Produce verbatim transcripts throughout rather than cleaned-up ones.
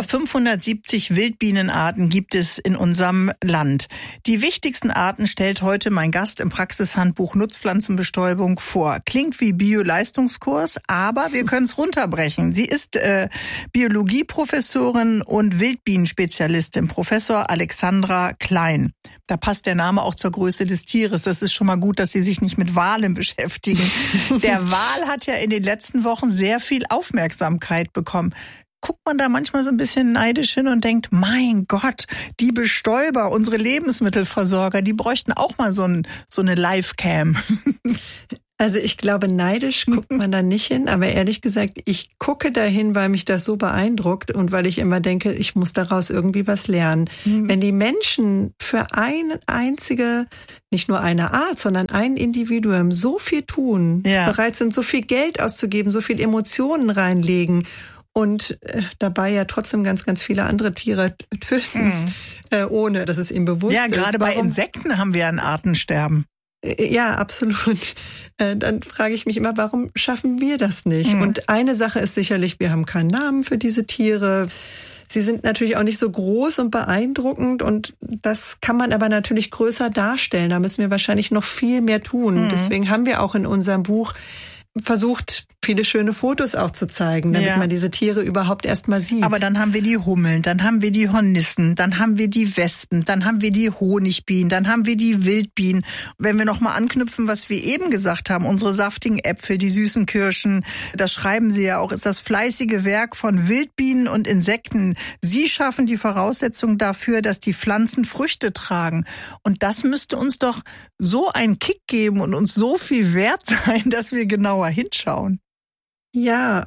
Über fünfhundertsiebzig Wildbienenarten gibt es in unserem Land. Die wichtigsten Arten stellt heute mein Gast im Praxishandbuch Nutzpflanzenbestäubung vor. Klingt wie Bio-Leistungskurs, aber wir können es runterbrechen. Sie ist äh, Biologieprofessorin und Wildbienenspezialistin, Professor Alexandra Klein. Da passt der Name auch zur Größe des Tieres. Das ist schon mal gut, dass Sie sich nicht mit Walen beschäftigen. Der Wal hat ja in den letzten Wochen sehr viel Aufmerksamkeit bekommen. Guckt man da manchmal so ein bisschen neidisch hin und denkt, mein Gott, die Bestäuber, unsere Lebensmittelversorger, die bräuchten auch mal so, ein, so eine Live-Cam. Also ich glaube, neidisch guckt man da nicht hin, aber ehrlich gesagt, ich gucke dahin, weil mich das so beeindruckt und weil ich immer denke, ich muss daraus irgendwie was lernen. Mhm. Wenn die Menschen für eine einzige, nicht nur eine Art, sondern ein Individuum so viel tun, ja. bereit sind, so viel Geld auszugeben, so viel Emotionen reinlegen und äh, dabei ja trotzdem ganz, ganz viele andere Tiere töten, mhm. äh, ohne dass es ihnen bewusst ja, ist. Ja, gerade bei Insekten haben wir ein Artensterben. Ja, absolut. Dann frage ich mich immer, warum schaffen wir das nicht? Mhm. Und eine Sache ist sicherlich, wir haben keinen Namen für diese Tiere. Sie sind natürlich auch nicht so groß und beeindruckend und das kann man aber natürlich größer darstellen. Da müssen wir wahrscheinlich noch viel mehr tun. Mhm. Deswegen haben wir auch in unserem Buch versucht, viele schöne Fotos auch zu zeigen, damit ja. man diese Tiere überhaupt erst mal sieht. Aber dann haben wir die Hummeln, dann haben wir die Hornissen, dann haben wir die Wespen, dann haben wir die Honigbienen, dann haben wir die Wildbienen. Wenn wir noch mal anknüpfen, was wir eben gesagt haben, unsere saftigen Äpfel, die süßen Kirschen, das schreiben Sie ja auch, ist das fleißige Werk von Wildbienen und Insekten. Sie schaffen die Voraussetzung dafür, dass die Pflanzen Früchte tragen. Und das müsste uns doch so einen Kick geben und uns so viel wert sein, dass wir genauer hinschauen. Ja,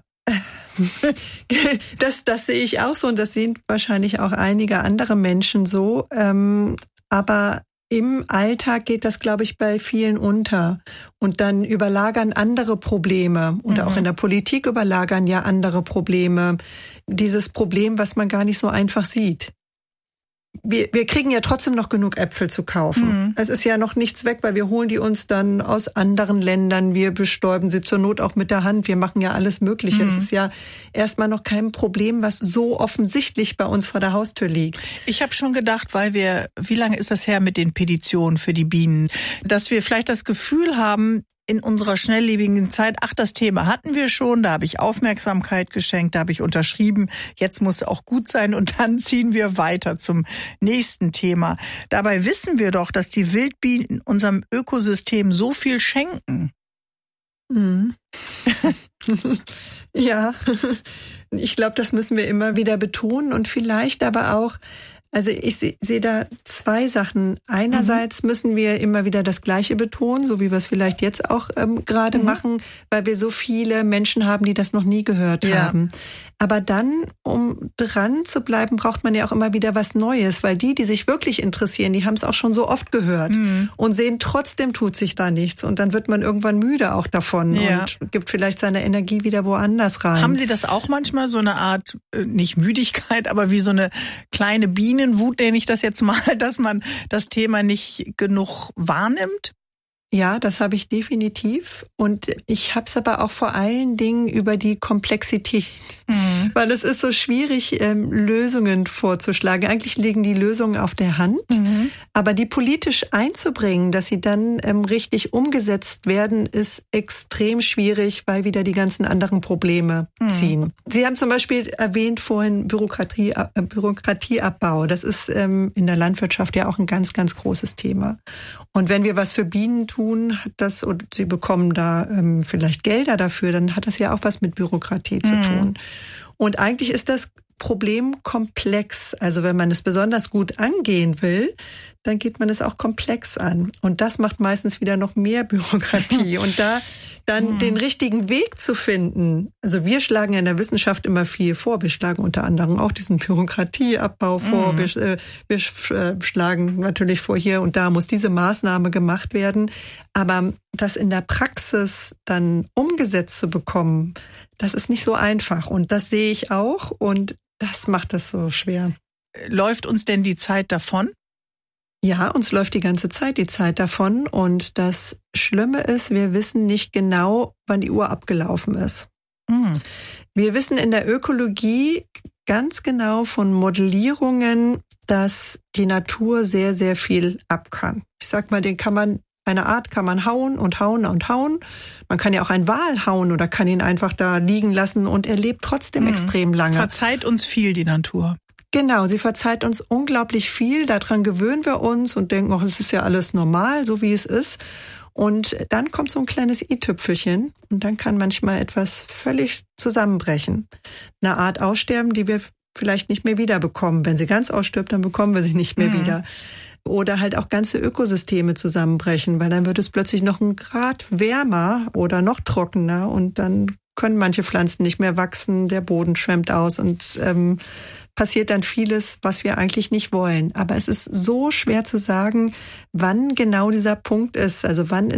das, das sehe ich auch so und das sehen wahrscheinlich auch einige andere Menschen so. Ähm, aber im Alltag geht das, glaube ich, bei vielen unter. Und dann überlagern andere Probleme oder mhm. auch in der Politik überlagern ja andere Probleme. Dieses Problem, was man gar nicht so einfach sieht. Wir, wir kriegen ja trotzdem noch genug Äpfel zu kaufen. Mhm. Es ist ja noch nichts weg, weil wir holen die uns dann aus anderen Ländern. Wir bestäuben sie zur Not auch mit der Hand. Wir machen ja alles Mögliche. Mhm. Es ist ja erstmal noch kein Problem, was so offensichtlich bei uns vor der Haustür liegt. Ich habe schon gedacht, weil wir, wie lange ist das her mit den Petitionen für die Bienen, dass wir vielleicht das Gefühl haben, in unserer schnelllebigen Zeit, ach, das Thema hatten wir schon, da habe ich Aufmerksamkeit geschenkt, da habe ich unterschrieben, jetzt muss auch gut sein und dann ziehen wir weiter zum nächsten Thema. Dabei wissen wir doch, dass die Wildbienen unserem Ökosystem so viel schenken. Mhm. Ja, ich glaube, das müssen wir immer wieder betonen und vielleicht aber auch, also ich sehe seh da zwei Sachen. Einerseits mhm. müssen wir immer wieder das Gleiche betonen, so wie wir es vielleicht jetzt auch ähm, gerade mhm. machen, weil wir so viele Menschen haben, die das noch nie gehört ja. haben. Aber dann, um dran zu bleiben, braucht man ja auch immer wieder was Neues, weil die, die sich wirklich interessieren, die haben es auch schon so oft gehört mhm. und sehen, trotzdem tut sich da nichts. Und dann wird man irgendwann müde auch davon ja. und gibt vielleicht seine Energie wieder woanders rein. Haben Sie das auch manchmal, so eine Art, nicht Müdigkeit, aber wie so eine kleine Bienenwut, nenne ich das jetzt mal, dass man das Thema nicht genug wahrnimmt? Ja, das habe ich definitiv. Und ich habe es aber auch vor allen Dingen über die Komplexität. Mhm. Weil es ist so schwierig, ähm, Lösungen vorzuschlagen. Eigentlich liegen die Lösungen auf der Hand. Mhm. Aber die politisch einzubringen, dass sie dann ähm, richtig umgesetzt werden, ist extrem schwierig, weil wieder die ganzen anderen Probleme mhm. ziehen. Sie haben zum Beispiel erwähnt vorhin Bürokratie, äh, Bürokratieabbau. Das ist ähm, in der Landwirtschaft ja auch ein ganz, ganz großes Thema. Und wenn wir was für Bienen tun, hat das, und sie bekommen da ähm, vielleicht Gelder dafür, dann hat das ja auch was mit Bürokratie zu tun. Mhm. Und eigentlich ist das Problem komplex. Also wenn man es besonders gut angehen will, dann geht man es auch komplex an. Und das macht meistens wieder noch mehr Bürokratie. Und da dann mhm. den richtigen Weg zu finden. Also wir schlagen ja in der Wissenschaft immer viel vor. Wir schlagen unter anderem auch diesen Bürokratieabbau vor. Mhm. Wir, äh, wir schlagen natürlich vor, hier und da muss diese Maßnahme gemacht werden. Aber das in der Praxis dann umgesetzt zu bekommen, das ist nicht so einfach. Und das sehe ich auch. Und das macht es so schwer. Läuft uns denn die Zeit davon? Ja, uns läuft die ganze Zeit die Zeit davon. Und das Schlimme ist, wir wissen nicht genau, wann die Uhr abgelaufen ist. Mhm. Wir wissen in der Ökologie ganz genau von Modellierungen, dass die Natur sehr, sehr viel ab kann. Ich sag mal, den kann man, eine Art kann man hauen und hauen und hauen. Man kann ja auch einen Wal hauen oder kann ihn einfach da liegen lassen und er lebt trotzdem mhm. extrem lange. Verzeiht uns viel, die Natur. Genau, sie verzeiht uns unglaublich viel. Daran gewöhnen wir uns und denken, oh, es ist ja alles normal, so wie es ist. Und dann kommt so ein kleines i-Tüpfelchen und dann kann manchmal etwas völlig zusammenbrechen. Eine Art aussterben, die wir vielleicht nicht mehr wiederbekommen. Wenn sie ganz ausstirbt, dann bekommen wir sie nicht mehr mhm. wieder. Oder halt auch ganze Ökosysteme zusammenbrechen, weil dann wird es plötzlich noch ein Grad wärmer oder noch trockener und dann können manche Pflanzen nicht mehr wachsen, der Boden schwemmt aus und ähm, passiert dann vieles, was wir eigentlich nicht wollen. Aber es ist so schwer zu sagen, wann genau dieser Punkt ist. Also wann